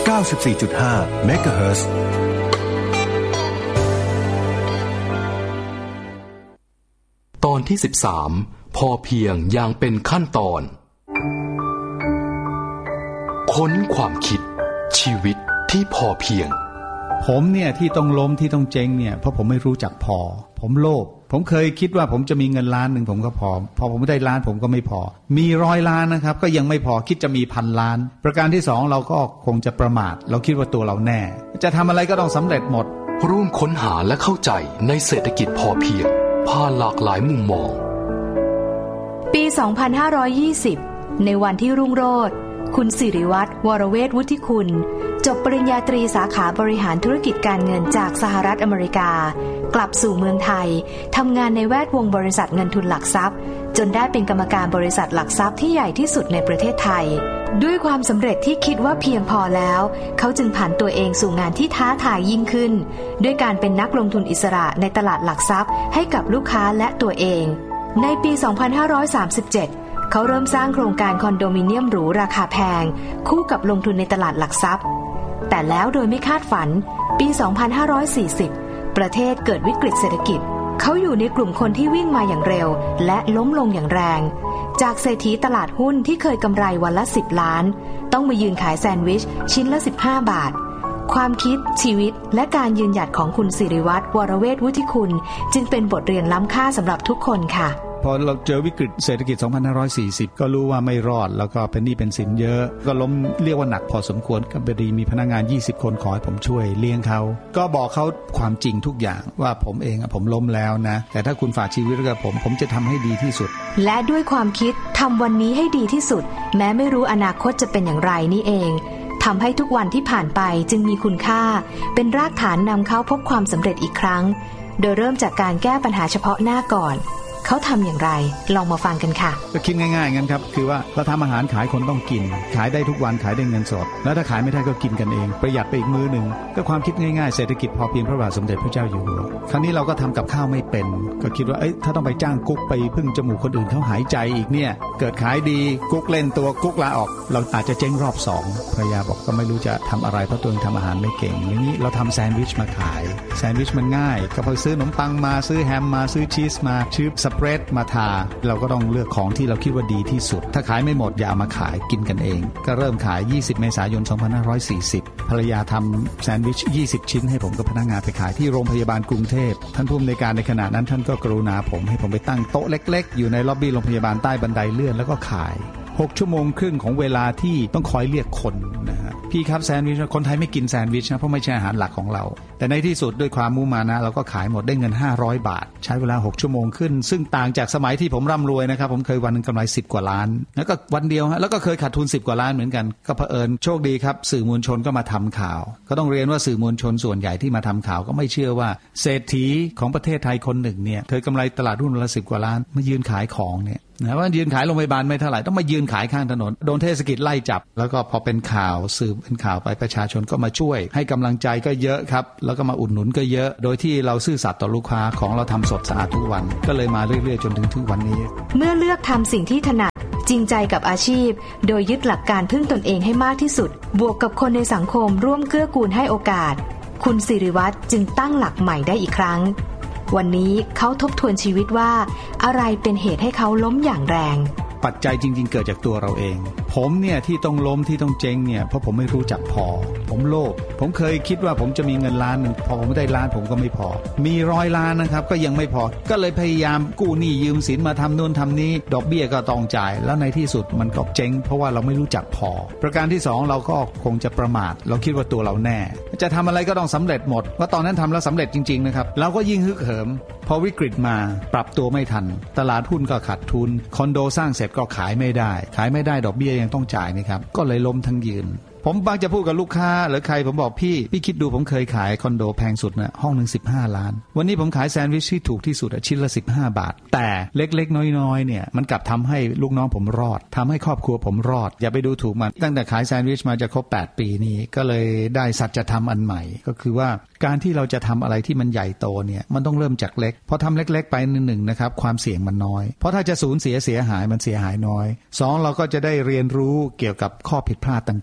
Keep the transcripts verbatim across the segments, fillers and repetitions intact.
เก้าสิบสี่จุดห้า เมกะเฮิรตซ์ตอนที่สิบสามพอเพียงอย่างเป็นขั้นตอนค้นความคิดชีวิตที่พอเพียงผมเนี่ยที่ต้องล้มที่ต้องเจ๊งเนี่ยเพราะผมไม่รู้จักพอผมโลภผมเคยคิดว่าผมจะมีเงินล้านหนึ่งผมก็พอพอผมได้ล้านผมก็ไม่พอมีร้อยล้านนะครับก็ยังไม่พอคิดจะมีพันล้านประการที่สองเราก็คงจะประมาทเราคิดว่าตัวเราแน่จะทำอะไรก็ต้องสำเร็จหมดร่วมค้นหาและเข้าใจในเศรษฐกิจพอเพียงผ่านหลากหลายมุมมองปีสองพันห้าร้อยยี่สิบในวันที่รุ่งโรจน์คุณสิริวัฒน์วรเวทวุฒิคุณจบปริญญาตรีสาขาบริหารธุรกิจการเงินจากสหรัฐอเมริกากลับสู่เมืองไทยทำงานในแวดวงบริษัทเงินทุนหลักทรัพย์จนได้เป็นกรรมการบริษัทหลักทรัพย์ที่ใหญ่ที่สุดในประเทศไทยด้วยความสำเร็จที่คิดว่าเพียงพอแล้วเขาจึงผันตัวเองสู่งานที่ท้าทายยิ่งขึ้นด้วยการเป็นนักลงทุนอิสระในตลาดหลักทรัพย์ให้กับลูกค้าและตัวเองในปีสองพันห้าร้อยสามสิบเจ็ดเขาเริ่มสร้างโครงการคอนโดมิเนียมหรูราคาแพงคู่กับลงทุนในตลาดหลักทรัพย์แต่แล้วโดยไม่คาดฝันปีสองพันห้าร้อยสี่สิบประเทศเกิดวิกฤตเศรษฐกิจเขาอยู่ในกลุ่มคนที่วิ่งมาอย่างเร็วและล้มลงอย่างแรงจากเศรษฐีตลาดหุ้นที่เคยกำไรวันละสิบล้านต้องมายืนขายแซนด์วิชชิ้นละสิบห้าบาทความคิดชีวิตและการยืนหยัดของคุณสิริวัฒน์วรเวทวุฒิคุณจึงเป็นบทเรียนล้ำค่าสำหรับทุกคนค่ะพอเราเจอวิกฤตเศรษฐกิจสองพันห้าร้อยสี่สิบก็รู้ว่าไม่รอดแล้วก็เป็นหนี้เป็นสินเยอะก็ล้มเรียกว่าหนักพอสมควรก็พอดีมีพนักงานยี่สิบคนขอให้ผมช่วยเลี้ยงเขาก็บอกเขาความจริงทุกอย่างว่าผมเองผมล้มแล้วนะแต่ถ้าคุณฝากชีวิตกับผมผมจะทำให้ดีที่สุดและด้วยความคิดทำวันนี้ให้ดีที่สุดแม้ไม่รู้อนาคตจะเป็นอย่างไรนี่เองทำให้ทุกวันที่ผ่านไปจึงมีคุณค่าเป็นรากฐานนำเขาพบความสำเร็จอีกครั้งโดยเริ่มจากการแก้ปัญหาเฉพาะหน้าก่อนเขาทำอย่างไรลองมาฟังกันค่ะก็คิดง่ายๆงั้นครับคือว่าเราทำอาหารขายคนต้องกินขายได้ทุกวันขายได้เงินสดแล้วถ้าขายไม่ได้ก็กินกันเองประหยัดไปอีกมื้อหนึ่งก็ความคิดง่ายๆเศรษฐกิจพอเพียงพระบาทสมเด็จพระเจ้าอยู่หัวครั้งนี้เราก็ทำกับข้าวไม่เป็นก็คิดว่าเอ้ยถ้าต้องไปจ้างกุ๊กไปพึ่งจมูกคนอื่นเขาหายใจอีกเนี่ยเกิดขายดีกุ๊กเล่นตัวกุ๊กลาออกเราอาจจะเจ๊งรอบสองภรรยาบอกก็ไม่รู้จะทำอะไรเพราะตัวเองทำอาหารไม่เก่งอย่างนี้เราทำแซนด์วิชมาขายแซนด์วิชมันง่ายก็พอซื้อขนมปังมาซื้อแฮมมาซื้อชีสมาซื้อสเปรดมาทาเราก็ต้องเลือกของที่เราคิดว่าดีที่สุดถ้าขายไม่หมดอย่าเอามาขายกินกันเองก็เริ่มขายยี่สิบเมษายนสองพันห้าร้อยสี่สิบภรรยาทำแซนด์วิชยี่สิบชิ้นให้ผมกับพนักงานไปขายที่โรงพยาบาลกรุงเทพท่านผู้อำนวยการในขณะนั้นท่านก็กรุณาผมให้ผมไปตั้งโต๊ะเล็กๆอยู่ในล็อบบี้โรงพยาบาลใต้บันไดเลื่อนแล้วก็ขายหกชั่วโมงครึ่งของเวลาที่ต้องคอยเรียกคนนะฮะพี่ครับแซนด์วิชคนไทยไม่กินแซนด์วิชนะเพราะไม่ใช่อาหารหลักของเราแต่ในที่สุดด้วยความมุ่งมานะเราก็ขายหมดได้เงินห้าร้อยบาทใช้เวลาหกชั่วโมงขึ้นซึ่งต่างจากสมัยที่ผมร่ำรวยนะครับผมเคยวันนึงกำไรสิบกว่าล้านแล้วก็วันเดียวฮะแล้วก็เคยขาดทุนสิบกว่าล้านเหมือนกันก็เผอิญโชคดีครับสื่อมวลชนก็มาทำข่าวก็ต้องเรียนว่าสื่อมวลชนส่วนใหญ่ที่มาทำข่าวก็ไม่เชื่อว่าเศรษฐีของประเทศไทยคนหนึ่งเนี่ยเคยกำไรตลาดหุ้นละสิบกว่าล้านมายืนขายของเนี่ยนะว่ายืนขายโรงพยาบาลไม่เท่าไหร่ต้องมายืนขายข้างถนนโดนเทศกิจไล่จับแล้วก็พอเป็นข่าวสื่อเป็นข่าวไปประชาชนก็มาช่วยให้กำลังใจก็เยอะครับแล้วก็มาอุดหนุนก็เยอะโดยที่เราซื่อสัตย์ต่อลูกค้าของเราทำสดสะอาดทุกวันก็เลยมาเรื่อยๆจนถึงทุกวันนี้เมื่อเลือกทำสิ่งที่ถนัดจริงใจกับอาชีพโดยยึดหลักการพึ่งตนเองให้มากที่สุดบวกกับคนในสังคมร่วมเกื้อกูลให้โอกาสคุณสิริวัฒน์จึงตั้งหลักใหม่ได้อีกครั้งวันนี้เขาทบทวนชีวิตว่าอะไรเป็นเหตุให้เขาล้มอย่างแรงปัจจัยจริงๆเกิดจากตัวเราเองผมเนี่ยที่ต้องล้มที่ต้องเจ๊งเนี่ยเพราะผมไม่รู้จักพอผมโลภผมเคยคิดว่าผมจะมีเงินล้านหนึ่งพอผมได้ล้านผมก็ไม่พอมีร้อยล้านนะครับก็ยังไม่พอก็เลยพยายามกู้หนี้ยืมสินมาทำนู่นทำนี้ดอกเบี้ยก็ต้องจ่ายแล้วในที่สุดมันก็เจ๊งเพราะว่าเราไม่รู้จักพอประการที่สองเราก็คงจะประมาทเราคิดว่าตัวเราแน่จะทำอะไรก็ต้องสำเร็จหมดว่าตอนนั้นทำแล้วสำเร็จจริงๆนะครับเราก็ยิ่งฮึกเหิมพอวิกฤตมาปรับตัวไม่ทันตลาดหุ้นก็ขาดทุนคอนโดสร้างเสร็จก็ขายไม่ได้ขายไม่ได้ดอกเบี้ยยังต้องจ่ายนะครับก็เลยล้มทั้งยืนผมบางจะพูดกับลูกค้าหรือใครผมบอกพี่พี่คิดดูผมเคยขายคอนโดแพงสุดนะห้องนึงสิบห้าล้านวันนี้ผมขายแซนด์วิชที่ถูกที่สุดชิ้นละสิบห้าบาทแต่เล็กๆน้อยๆเนี่ยมันกลับทำให้ลูกน้องผมรอดทำให้ครอบครัวผมรอดอย่าไปดูถูกมันตั้งแต่ขายแซนด์วิชมาจะครบแปดปีนี้ก็เลยได้สัจธรรมอันใหม่ก็คือว่าการที่เราจะทำอะไรที่มันใหญ่โตเนี่ยมันต้องเริ่มจากเล็กพอทำเล็กๆไปหนึ่งนะครับความเสี่ยงมันน้อยเพราะถ้าจะสูญเสียเสียหายมันเสียหายน้อยสองเราก็จะได้เรียนรู้เกี่ยวกับข้อผิดพลาดต่างๆเพื่อ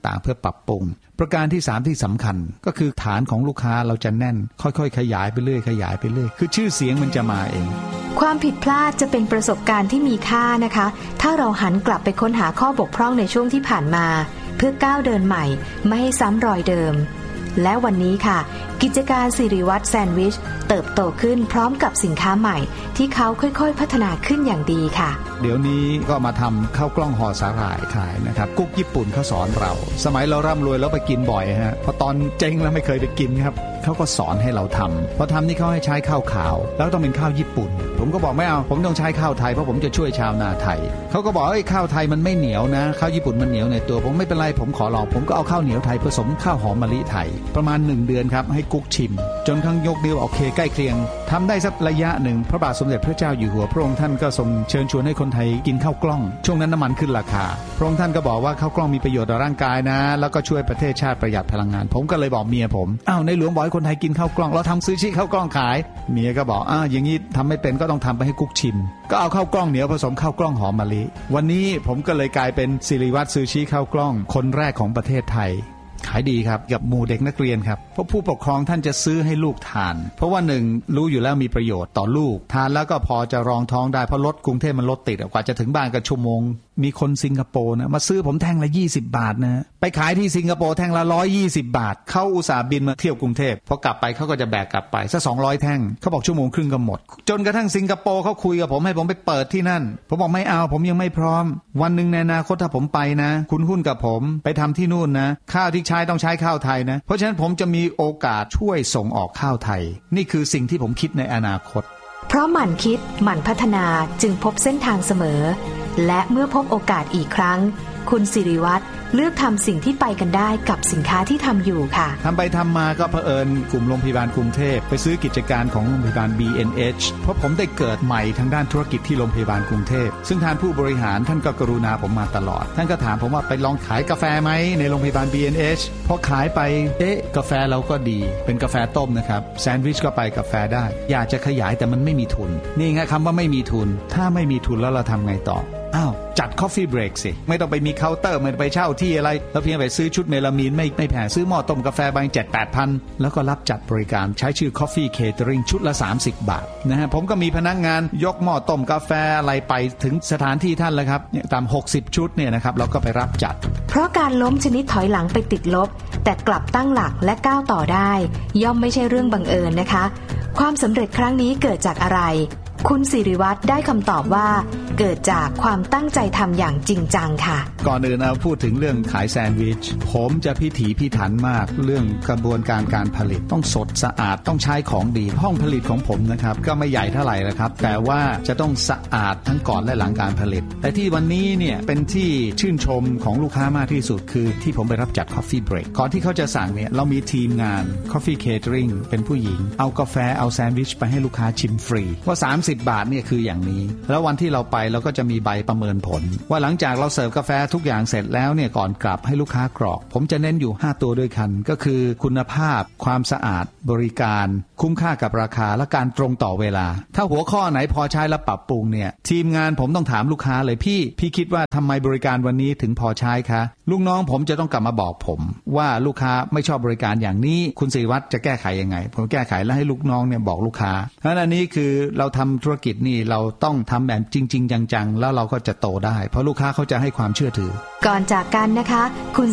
ปรับปรุงประการที่สามที่สำคัญก็คือฐานของลูกค้าเราจะแน่นค่อยๆขยายไปเรื่อยขยายไปเรื่อยคือชื่อเสียงมันจะมาเองความผิดพลาดจะเป็นประสบการณ์ที่มีค่านะคะถ้าเราหันกลับไปค้นหาข้อบกพร่องในช่วงที่ผ่านมาเพื่อก้าวเดินใหม่ไม่ให้ซ้ำรอยเดิมและวันนี้ค่ะกิจการสิริวัฒน์แซนด์วิชเติบโตขึ้นพร้อมกับสินค้าใหม่ที่เขาค่อยๆพัฒนาขึ้นอย่างดีค่ะเดี๋ยวนี้ก็มาทำข้าวกล้องห่อสาหร่ายขายนะครับกุ๊กญี่ปุ่นเขาสอนเราสมัยเราร่ำรวยแล้วไปกินบ่อยฮะพอตอนเจ๊งแล้วไม่เคยไปกินครับเขาก็สอนให้เราทำพอทำนี่เขาให้ใช้ข้าวขาวแล้วต้องเป็นข้าวญี่ปุ่นผมก็บอกไม่เอาผมต้องใช้ข้าวไทยเพราะผมจะช่วยชาวนาไทยเขาก็บอกเอ้ยข้าวไทยมันไม่เหนียวนะข้าวญี่ปุ่นมันเหนียวในตัวผมไม่เป็นไรผมขอลองผมก็เอาข้าวเหนียวไทยผสมข้าวหอมมะลิไทยประมาณหนึ่งเดือนครับให้กุ๊กชิมจนข้างยกนิ้วโอเคใกล้เคียงทำได้สักระยะหนึ่งพระบาทสมเด็จพระเจ้าอยู่หัวพระองค์ท่านก็ทรงเชิญชวนให้คนไทยกินข้าวกล้องช่วงนั้นน้ำมันขึ้นราคาพระองค์ท่านก็บอกว่าข้าวกล้องมีประโยชน์ต่อร่างกายนะแล้วก็ช่วยประเทศชาติประหยัดพลังงานผมก็เลยบอกเมียผมอ้าวในหลวงบอกให้คนไทยกินข้าวกล้องเราทำซูชิข้าวกล้องขายเมียก็บอกอ้าวอย่างนี้ทำไม่เป็นก็ต้องทำไปให้กุ๊กชิมก็เอาข้าวกล้องเหนียวผสมข้าวกล้องหอมมะลิวันนี้ผมก็เลยกลายเป็นสิริวัฒน์ซูชิข้าวกล้องคนแรกของประเทศไทยขายดีครับกับหมู่เด็กนักเรียนครับเพราะผู้ปกครองท่านจะซื้อให้ลูกทานเพราะว่าหนึ่งรู้อยู่แล้วมีประโยชน์ต่อลูกทานแล้วก็พอจะรองท้องได้เพราะรถกรุงเทพมันรถติดกว่าจะถึงบ้านก็ชั่วโมงมีคนสิงคโปร์นะมาซื้อผมแท่งละยี่สิบบาทนะไปขายที่สิงคโปร์แท่งละหนึ่งร้อยยี่สิบบาทเขาอุตส่าห์บินมาเที่ยวกรุงเทพพอกลับไปเขาก็จะแบกกลับไปสักสองร้อยแท่งเขาบอกชั่วโมงครึ่งก็หมดจนกระทั่งสิงคโปร์เขาคุยกับผมให้ผมไปเปิดที่นั่นผมบอกไม่เอาผมยังไม่พร้อมวันนึงในอนาคตถ้าผมไปนะคุณหุ้นกับผมไปทำที่นู่นนะข้าวที่ใช้ต้องใช้ข้าวไทยนะเพราะฉะนั้นผมจะมีโอกาสช่วยส่งออกข้าวไทยนี่คือสิ่งที่ผมคิดในอนาคตเพราะหมั่นคิดหมั่นพัฒนาจึงพบเส้นทางเสมอและเมื่อพบโอกาสอีกครั้งคุณสิริวัฒน์เลือกทำสิ่งที่ไปกันได้กับสินค้าที่ทำอยู่ค่ะทำไปทำมาก็เผอิญกลุ่มโรงพยาบาลกรุงเทพไปซื้อกิจการของโรงพยาบาล บี เอ็น เอช เพราะผมได้เกิดใหม่ทางด้านธุรกิจที่โรงพยาบาลกรุงเทพซึ่งทางผู้บริหารท่านก็กรุณาผมมาตลอดท่านก็ถามผมว่าไปลองขายกาแฟไหมในโรงพยาบาล บี เอ็น เอช พอขายไปเอ๊ะกาแฟเราก็ดีเป็นกาแฟต้มนะครับแซนด์วิชก็ไปกาแฟได้อยากจะขยายแต่มันไม่มีทุนนี่ไงคำว่าไม่มีทุนถ้าไม่มีทุนแล้วเราทำไงต่ออ้าวจัด Coffee Break สิไม่ต้องไปมีเคาน์เตอร์ไม่ต้องไปเช่าที่อะไรเราเพียงไปซื้อชุดเมลามีนไม่ไม่แพงซื้อหม้อต้มกาแฟบาง เจ็ดแปดพัน แล้วก็รับจัดบริการใช้ชื่อ Coffee Catering ชุดละสามสิบบาทนะฮะผมก็มีพนักงานยกหม้อต้มกาแฟอะไรไปถึงสถานที่ท่านเลยครับตามหกสิบชุดเนี่ยนะครับเราก็ไปรับจัดเพราะการล้มชนิดถอยหลังไปติดลบแต่กลับตั้งหลักและก้าวต่อได้ย่อมไม่ใช่เรื่องบังเอิญนะคะความสำเร็จครั้งนี้เกิดจากอะไรคุณสิริวัฒน์ได้คำตอบว่าเกิดจากความตั้งใจทำอย่างจริงจังค่ะก่อนอื่นเอาพูดถึงเรื่องขายแซนด์วิชผมจะพิถีพิถันมากเรื่องกระบวนการการผลิตต้องสดสะอาดต้องใช้ของดีห้องผลิตของผมนะครับก็ไม่ใหญ่เท่าไหร่นะครับแต่ว่าจะต้องสะอาดทั้งก่อนและหลังการผลิตแต่ที่วันนี้เนี่ยเป็นที่ชื่นชมของลูกค้ามากที่สุดคือที่ผมไปรับจัด Coffee Break ก่อนที่เขาจะสั่งเนี่ยเรามีทีมงาน Coffee Catering เป็นผู้หญิงเอากาแฟเอาแซนด์วิชไปให้ลูกค้าชิมฟรีว่าสามสิบบาทเนี่ยคืออย่างนี้แล้ววันที่เราไปเราก็จะมีใบประเมินผลว่าหลังจากเราเสิร์ฟกาแฟทุกอย่างเสร็จแล้วเนี่ยก่อนกลับให้ลูกค้ากรอกผมจะเน้นอยู่ห้าตัวด้วยกันก็คือคุณภาพความสะอาดบริการคุ้มค่ากับราคาและการตรงต่อเวลาถ้าหัวข้อไหนพอใช้และปรับปรุงเนี่ยทีมงานผมต้องถามลูกค้าเลยพี่พี่คิดว่าทำไมบริการวันนี้ถึงพอใช้คะลูกน้องผมจะต้องกลับมาบอกผมว่าลูกค้าไม่ชอบบริการอย่างนี้คุณศิริวัฒน์จะแก้ไขยังไงผมแก้ไขแล้วให้ลูกน้องเนี่ยบอกลูกค้าเพราะฉะนั้นอันนี้คือเราทำธุรกิจนี่เราต้องทำแบบจริงๆจังๆแล้วเราก็จะโตได้เพราะลูกค้าเขาจะให้ความเชื่อถือก่อนจากกันนะคะคุณ